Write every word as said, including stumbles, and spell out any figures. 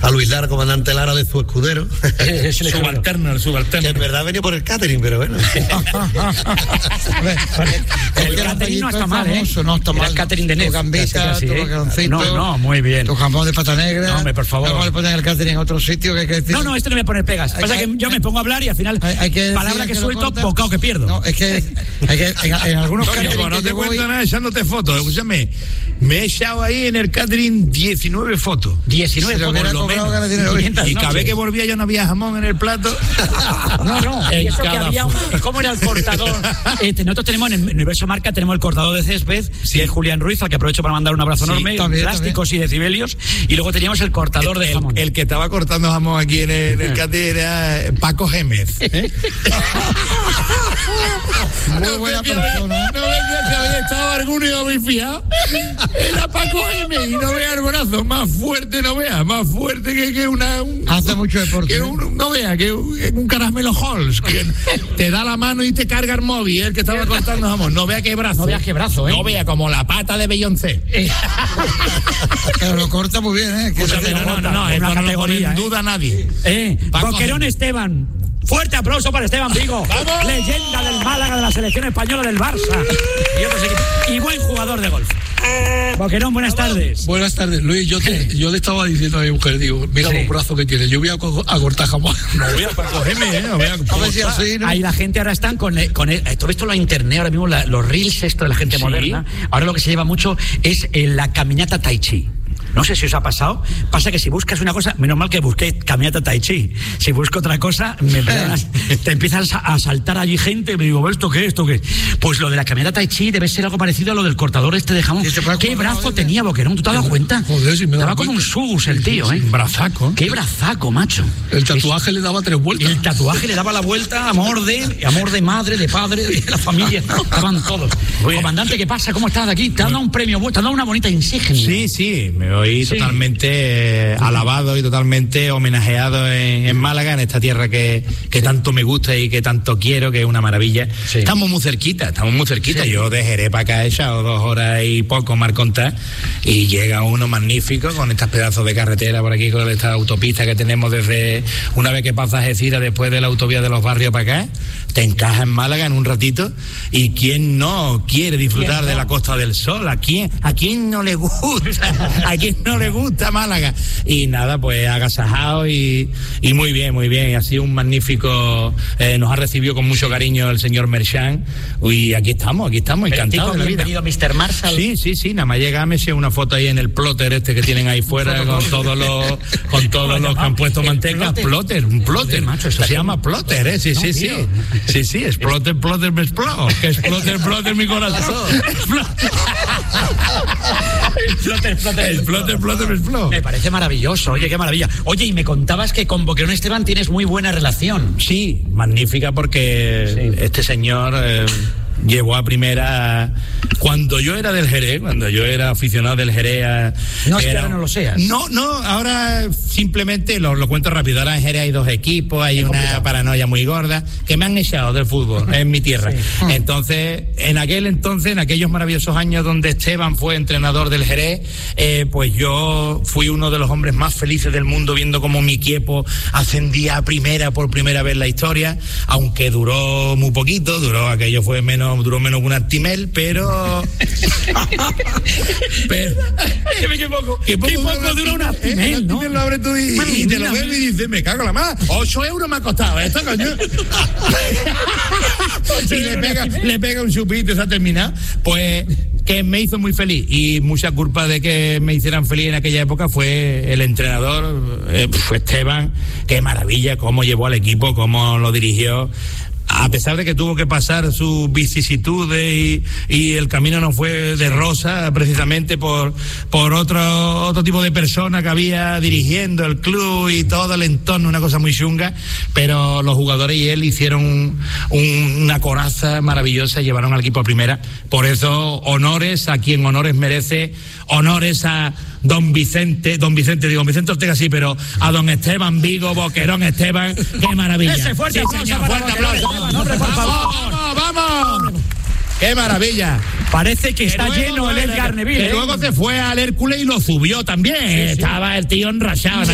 a Luis Lara, comandante Lara, de su escudero. Eh, es el subalterno, el subalterno. Que en verdad venía por el catering, pero bueno. el, el catering no está mal, ¿eh? No está mal. El catering de Nef. Tu gambita, tu macaroncito. No, no, muy bien. Tu jamón de pata negra. No, hombre, por favor. Luego le ponen el catering en otro sitio que hay que decir. No, no, este no me pone pegas. Hay, Pasa hay, que yo me pongo a hablar y al final, hay, hay que palabra que, que suelto, bocado que pierdo. No, es que, hay que en, en algunos casos. No, no te cuento voy... nada echándote fotos. Escúchame, me he echado ahí en el catering diecinueve fotos. diecinueve si fotos, lo menos. Y cada vez que volvía yo no había jamón en el plato. No, no, en eso que había un, ¿cómo era el cortador? Este, nosotros tenemos en el Universo Marca, tenemos el cortador de césped, sí. de Julián Ruiz, al que aprovecho para mandar un abrazo sí, enorme, también, plásticos también. Y decibelios, y luego teníamos el cortador el, de jamón. El, el que estaba cortando jamón aquí en el, en el catering era Paco Gémez. ¿Eh? Muy buena persona. No me que había estado alguno y no me fiado. Era Paco Gémez y no vea el brazo más fuerte, no vea, más fuerte que, que una. Un, Hace mucho deporte. Que un, no vea, que un, un caramelo Halls, que te da la mano y te carga el móvil, el que estaba cortando jamón. No vea qué brazo. No vea qué brazo, ¿eh? No vea como la pata de Beyoncé. Pero lo corta muy bien, ¿eh? Que o sea, no, no, no, no, esto no lo pone en duda nadie. Eh, Boquerón Esteban. Fuerte aplauso para Esteban Vigo, ¡vamos! Leyenda del Málaga, de la selección española, del Barça y otros equipos, y buen jugador de golf. Boquerón, buenas tardes. Buenas tardes, Luis. Yo, te, yo le estaba diciendo a mi mujer, digo, mira sí. los brazos que tiene. Yo voy a, co- a cortar jamón. No voy a cogerme, ¿eh? No voy a, a ver si así, ¿no? Ahí la gente ahora están con, con el, todo esto lo en internet ahora mismo, la, los reels esto de la gente ¿sí? moderna. Ahora lo que se lleva mucho es eh, la caminata tai chi. No sé si os ha pasado. Pasa que si buscas una cosa, menos mal que busqué caminata tai chi. Si busco otra cosa, me empiezan, te empiezan a saltar allí gente y me digo, ¿esto qué? ¿Esto qué? Pues lo de la caminata tai chi debe ser algo parecido a lo del cortador este de jamón. ¿Sí, ¿Qué brazo tenía Boquerón? ¿Tú te has dado cuenta? Joder, si me daba como un sus el tío, ¿eh? Un brazaco. Qué brazaco, macho. El tatuaje es... le daba tres vueltas. El tatuaje le daba la vuelta, amor de, amor de madre, de padre, de la familia. Estaban todos. Oye, comandante, ¿qué pasa? ¿Cómo estás de aquí? Te han dado un premio, te han dado una bonita insignia. Sí, sí, me voy sí. totalmente eh, alabado y totalmente homenajeado en, en Málaga, en esta tierra que, que tanto me gusta y que tanto quiero, que es una maravilla. Sí. Estamos muy cerquita, estamos muy cerquita. Sí. Yo de Jerez para acá he echado dos horas y poco, mar contar, y llega uno magnífico con estos pedazos de carretera por aquí, con esta autopista que tenemos desde una vez que pasas Algeciras, después de la autovía de los barrios para acá, te encaja en Málaga en un ratito. Y quién no quiere disfrutar no? de la Costa del Sol, a quién, a quién no le gusta, a quién no le gusta Málaga. Y nada, pues agasajado y, y muy bien, muy bien. Y ha sido un magnífico, eh, nos ha recibido con mucho cariño el señor Merchan. Y aquí estamos, aquí estamos, encantados de la vida. Bienvenido, mister Marshall. Sí, sí, sí, nada más llega, me una foto ahí en el plotter este que tienen ahí fuera con todos los, con todos los que han puesto manteca. Plotter, un plotter, macho, eso se llama plotter, eh, sí, sí, sí. Sí, sí, exploter, plotter, me exploto. Que exploter, plotter mi corazón. Exploter, exploter, exploter, exploter, me exploto. Me parece maravilloso, oye, qué maravilla. Oye, y me contabas que con Boquerón Esteban tienes muy buena relación. Sí, magnífica, porque sí. este señor eh, llevó a primera, cuando yo era del Jerez, cuando yo era aficionado del Jerez. A, no es era, que ahora no lo seas. No, no, ahora simplemente lo, lo cuento rápido. Ahora en Jerez hay dos equipos, hay es una complicado. Paranoia muy gorda que me han echado del fútbol en mi tierra. Sí. Entonces, en aquel entonces, en aquellos maravillosos años donde Esteban fue entrenador del Jerez, eh, pues yo fui uno de los hombres más felices del mundo viendo cómo mi equipo ascendía a primera por primera vez en la historia, aunque duró muy poquito, duró aquello fue menos duró menos que un Artimel, pero pero qué, qué poco qué poco, qué poco dura un Artimel, ¿no? Lo abres tú y, y te lo ves y dices, me cago en la mano, ocho euros me ha costado esto, coño. Y le pega, le pega un chupito y se ha terminado. Pues que me hizo muy feliz, y mucha culpa de que me hicieran feliz en aquella época fue el entrenador, eh, fue Esteban. Qué maravilla cómo llevó al equipo, cómo lo dirigió, a pesar de que tuvo que pasar sus vicisitudes y, y el camino no fue de rosa, precisamente por por otro otro tipo de persona que había dirigiendo el club y todo el entorno, una cosa muy chunga, pero los jugadores y él hicieron un, un, una coraza maravillosa, llevaron al equipo a primera. Por eso, honores a quien honores merece, honores a don Vicente, don Vicente, digo, Vicente Ortega sí, pero a don Esteban Vigo, Boquerón Esteban, qué maravilla. Ese fuerte sí, aplauso, señor, fuerte aplauso. Hombre, por favor. ¡Vamos, vamos! ¡Qué maravilla! Parece que, que está lleno el Edgar Neville. Que ¿eh? luego se fue al Hércules y lo subió también. Sí, sí. Estaba el tío enrachado.